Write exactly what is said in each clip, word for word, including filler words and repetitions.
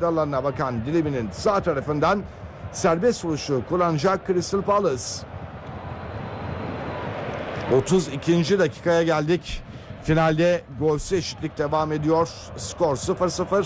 kendi alanına bakan diliminin sağ tarafından serbest vuruşu kullanacak Crystal Palace. otuz ikinci dakikaya geldik. Finalde golsüz eşitlik devam ediyor. Skor sıfır sıfır.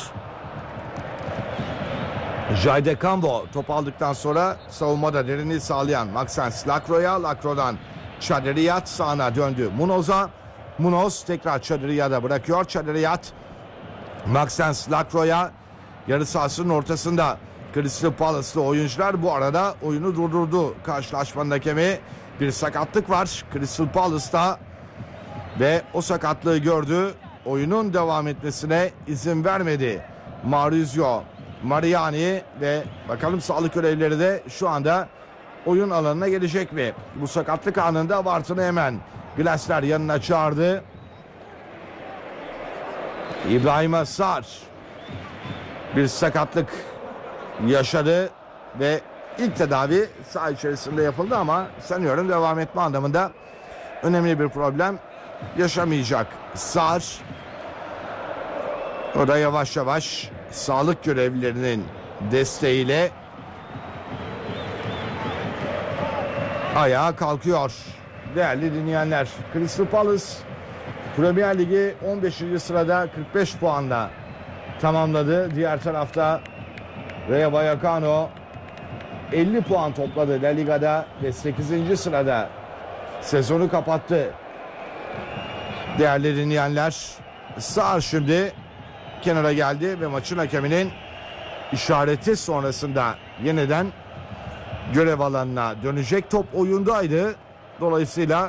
Jayde Cambo top aldıktan sonra savunmada derinliği sağlayan Maxence Lacroix'a, Lacroix'dan Chadriyat sağına döndü Munoz'a. Munoz tekrar Chadriyat'a bırakıyor. Chadriyat Maxence Lacroix'a, yarı sahasının ortasında Crystal Palace'lı oyuncular bu arada oyunu durdurdu. Karşılaşmanın hakemi, bir sakatlık var Crystal Palace'ta ve o sakatlığı gördü. Oyunun devam etmesine izin vermedi Maurizio Mariani ve bakalım sağlık görevlileri de şu anda oyun alanına gelecek mi? Bu sakatlık anında Wharton'ı hemen Glasner yanına çağırdı. İbrahim Assar bir sakatlık yaşadı ve ilk tedavi saha içerisinde yapıldı ama sanıyorum devam etme anlamında önemli bir problem yaşamayacak. Sar o da yavaş yavaş sağlık görevlilerinin desteğiyle ayağa kalkıyor. Değerli dinleyenler, Crystal Palace Premier Ligi on beşinci sırada kırk beş puanla tamamladı. Diğer tarafta Rayo Vallecano elli puan topladı La Liga'da ve sekizinci sırada sezonu kapattı. Değerli dinleyenler, Sar şimdi kenara geldi ve maçın hakeminin işareti sonrasında yeniden görev alanına dönecek. Top oyundaydı. Dolayısıyla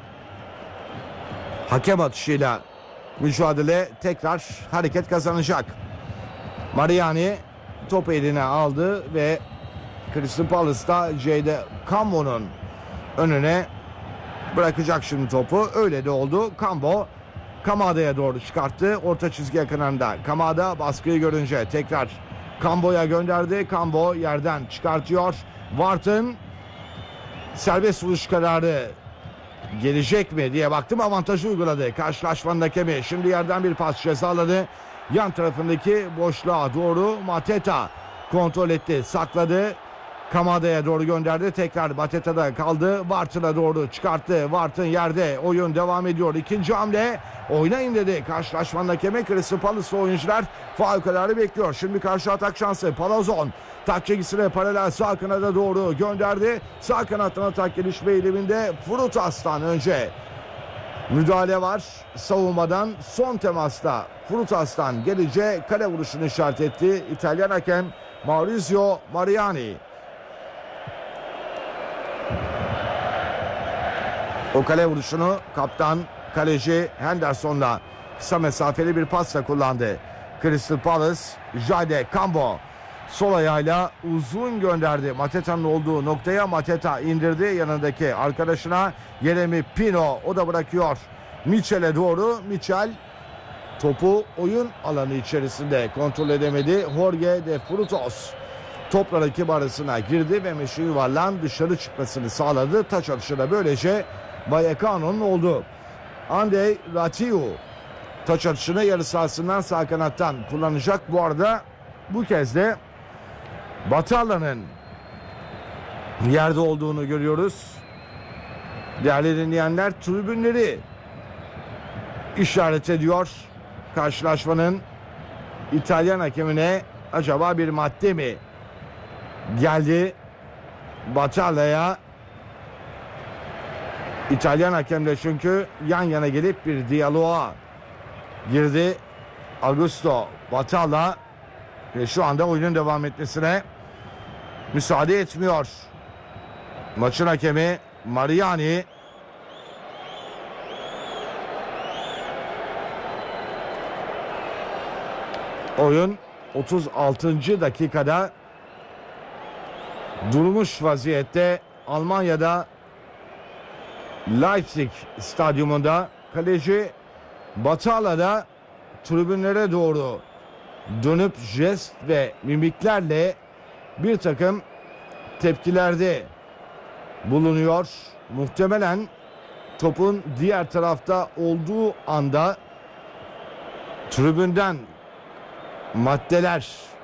hakem atışıyla mücadele tekrar hareket kazanacak. Mariani topu eline aldı ve Crystal Palace'da Jayde Cambo'nun önüne bırakacak şimdi topu. Öyle de oldu. Cambo Kamada'ya doğru çıkarttı. Orta çizgi yakınında. Kamada baskıyı görünce tekrar Cambo'ya gönderdi. Cambo yerden çıkartıyor. Wharton serbest vuruş kararı gelecek mi diye baktım. Avantajı uyguladı. Karşılaşmanın hakemi şimdi yerden bir pas cezaladı. Yan tarafındaki boşluğa doğru Mateta kontrol etti. Sakladı. Kamada'ya doğru gönderdi. Tekrar Mateta'da kaldı. Wharton'a doğru çıkarttı. Wharton yerde. Oyun devam ediyor. İkinci hamle. Oynayın dedi. Karşılaşmanın hakemi. Crystal Palace oyuncular faul kararı bekliyor. Şimdi karşı atak şansı. Palazon tak çekisine paralel sağ kanada doğru gönderdi. Sağ kanattan atak gelişme eğiliminde Frutas'tan önce müdahale var. Savunmadan son temasta Frutas'tan gelince kale vuruşunu işaret etti İtalyan hakem Maurizio Mariani. O kale vuruşunu kaptan kaleci Henderson'la kısa mesafeli bir pasla kullandı. Crystal Palace, Jayde Cambo sol ayağıyla uzun gönderdi. Mateta'nın olduğu noktaya Mateta indirdi yanındaki arkadaşına. Yeremi Pino o da bırakıyor Mitchell'e doğru. Mitchell topu oyun alanı içerisinde kontrol edemedi. Jorge de Frutos topla rakip arasına girdi ve meşe yuvarlan dışarı çıkmasını sağladı. Taç atışı da böylece Vallecano'nun oldu. Andrei Ratiu taç atışını yarı sahasından sağ kanattan kullanacak. Bu arada bu kez de Batalla'nın yerde olduğunu görüyoruz. Değerli dinleyenler, tribünleri işaret ediyor. Karşılaşmanın İtalyan hakemine acaba bir madde mi geldi? Batalla'ya İtalyan hakemle çünkü yan yana gelip bir diyaloğa girdi Augusto Batalla ve şu anda oyunun devam etmesine müsaade etmiyor. Maçın hakemi Mariani. Oyun otuz altıncı dakikada durmuş vaziyette. Almanya'da Leipzig stadyumunda kaleci Batalla'da tribünlere doğru dönüp jest ve mimiklerle bir takım tepkilerde bulunuyor. Muhtemelen topun diğer tarafta olduğu anda tribünden maddeler